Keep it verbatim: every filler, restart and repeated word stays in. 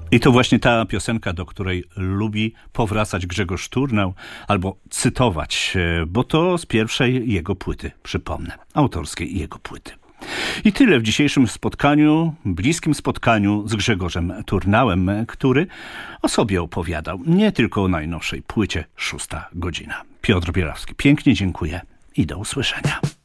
I to właśnie ta piosenka, do której lubi powracać Grzegorz Turnał, albo cytować, bo to z pierwszej jego płyty, przypomnę, autorskiej jego płyty. I tyle w dzisiejszym spotkaniu, bliskim spotkaniu z Grzegorzem Turnałem, który o sobie opowiadał, nie tylko o najnowszej płycie Szósta Godzina. Piotr Bielawski, pięknie dziękuję i do usłyszenia.